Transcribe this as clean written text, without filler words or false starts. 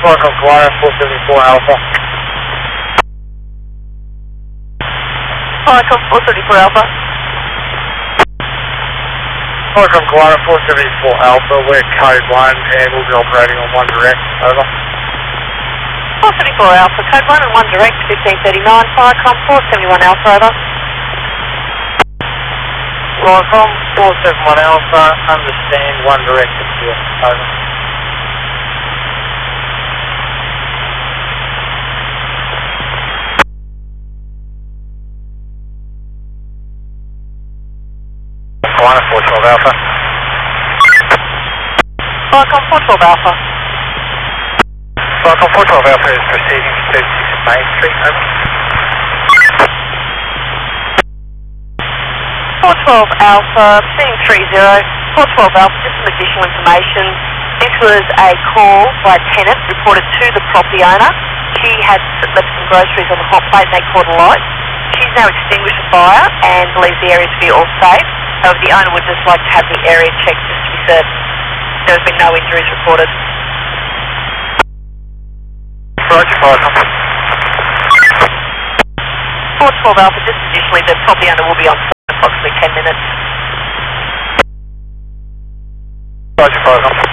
Welcome, Kalaya 474 Alpha. Welcome, 474 Alpha. Welcome, Kalaya 474 Alpha. We're code 1 and we'll be operating on 1 direct. Over. 474 Alpha, code 1 and 1 direct, 1539, Firecom 471 Alpha, over. Welcome, 471 Alpha, understand 1 direct is here. Over. Kalaya 412 Alpha. Firecom 412 Alpha. Welcome, 412 Alpha is proceeding to 36 Main Street, over. 412 Alpha, proceeding 30. 412 Alpha, just some additional information. This was a call by a tenant reported to the property owner. She had left some groceries on the hot plate and they caught a light. She's now extinguished the fire and believes the area to be all safe. However, the owner would just like to have the area checked just to be certain. There has been no injuries reported. Roger, Firecom. 412 Alpha, just additionally, the property owner will be on site in approximately 10 minutes. Roger, Firecom.